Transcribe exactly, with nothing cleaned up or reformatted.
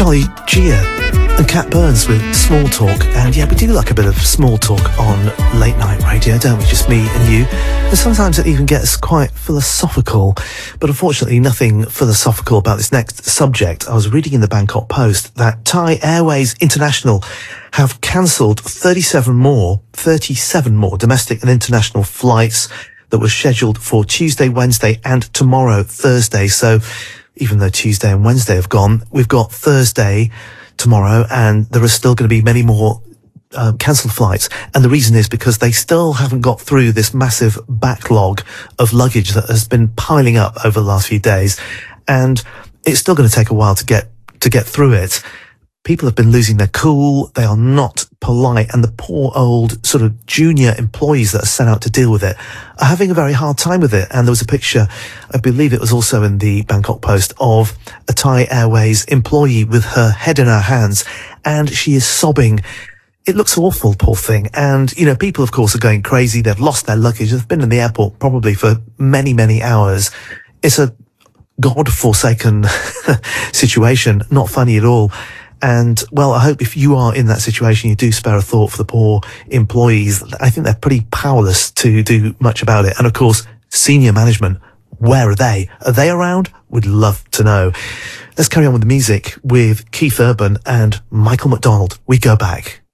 Charlie Gia and Cat Burns with Small Talk. And yeah, we do like a bit of small talk on late night radio, don't we? Just me and you. And sometimes it even gets quite philosophical. But unfortunately, nothing philosophical about this next subject. I was reading in the Bangkok Post that Thai Airways International have cancelled thirty-seven more, thirty-seven more domestic and international flights that were scheduled for Tuesday, Wednesday and tomorrow, Thursday. So even though Tuesday and Wednesday have gone, we've got Thursday tomorrow, and there are still going to be many more um, cancelled flights. And the reason is because they still haven't got through this massive backlog of luggage that has been piling up over the last few days. And it's still going to take a while to get, to get through it. People have been losing their cool. They are not polite. And the poor old sort of junior employees that are sent out to deal with it are having a very hard time with it. And there was a picture, I believe it was also in the Bangkok Post, of a Thai Airways employee with her head in her hands. And she is sobbing. It looks awful, poor thing. And, you know, people, of course, are going crazy. They've lost their luggage. They've been in the airport probably for many, many hours. It's a God-forsaken situation. Not funny at all. And, well, I hope if you are in that situation, you do spare a thought for the poor employees. I think they're pretty powerless to do much about it. And, of course, senior management, where are they? Are they around? We'd love to know. Let's carry on with the music with Keith Urban and Michael McDonald. We go back.